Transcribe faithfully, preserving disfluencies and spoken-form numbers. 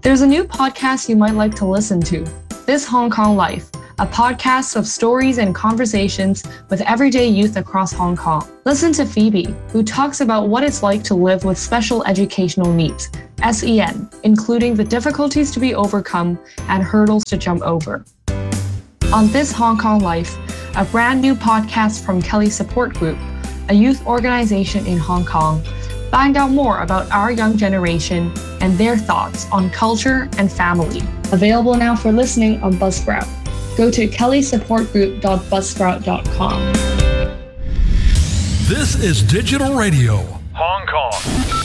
There's a new podcast you might like to listen to, This Hong Kong Life, a podcast of stories and conversations with everyday youth across Hong Kong. Listen to Phoebe, who talks about what it's like to live with special educational needs, S E N, including the difficulties to be overcome and hurdles to jump over. On This Hong Kong Life, a brand new podcast from Kelly Support Group, a youth organization in Hong Kong, find out more about our young generation and their thoughts on culture and family. Available now for listening on Buzzsprout. Go to kelly support group dot buzzsprout dot com. This is Digital Radio, Hong Kong.